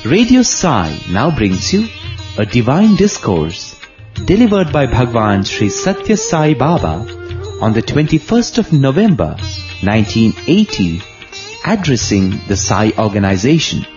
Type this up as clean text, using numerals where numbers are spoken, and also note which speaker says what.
Speaker 1: Radio Sai now brings you a divine discourse delivered by Bhagwan Sri Satya Sai Baba on the 21st of November 1980, addressing the Sai organization.